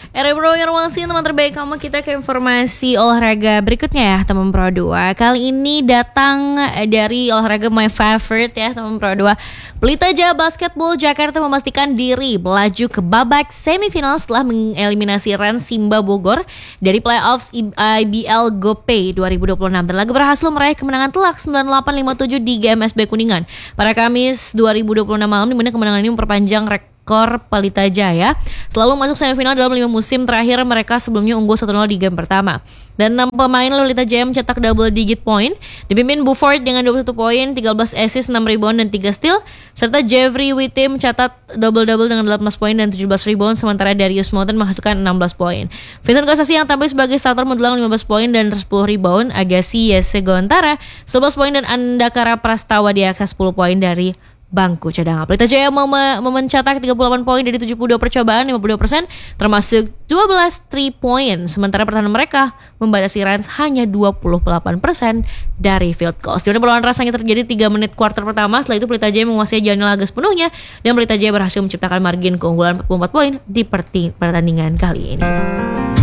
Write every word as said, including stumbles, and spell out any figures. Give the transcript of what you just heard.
Era Bro Irwasi, teman terbaik kamu. Kita ke informasi olahraga berikutnya ya teman Pro dua. Kali ini datang dari olahraga my favorite ya teman Pro dua. Pelita Jaya Basketball Jakarta memastikan diri melaju ke babak semifinal setelah mengeliminasi Rans Simba Bogor dari playoffs I B L GoPay dua ribu dua puluh enam dan laga berhasil meraih kemenangan telak sembilan puluh delapan lima puluh tujuh di G M S B Kuningan pada Kamis dua ribu dua puluh enam malam, di mana kemenangan ini memperpanjang rekor Skor Pelita Jaya selalu masuk semifinal dalam lima musim terakhir mereka sebelumnya unggul satu nol di game pertama. Dan enam pemain Pelita Jaya mencetak double digit point, dipimpin Buford dengan dua puluh satu poin, tiga belas assist, enam rebound dan tiga steal, serta Jeffrey Witte mencatat double-double dengan delapan belas poin dan tujuh belas rebound, sementara Darius Mountain menghasilkan enam belas poin. Vincent Kasasi yang tampil sebagai starter mendulang lima belas poin dan sepuluh rebound, Agassi Yese Gontara sebelas poin dan Andakara Prastawa di atas sepuluh poin dari bangku cadangan. Pelita Jaya mem- mencetak tiga puluh delapan poin dari tujuh puluh dua percobaan, lima puluh dua persen, termasuk dua belas three point. Sementara pertahanan mereka membatasi Rans hanya dua puluh delapan persen dari field goals. Di mana perlawanan rasanya terjadi tiga menit kuarter pertama. Setelah itu Pelita Jaya menguasai jalan laga sepenuhnya dan Pelita Jaya berhasil menciptakan margin keunggulan empat puluh empat poin di pertandingan kali ini.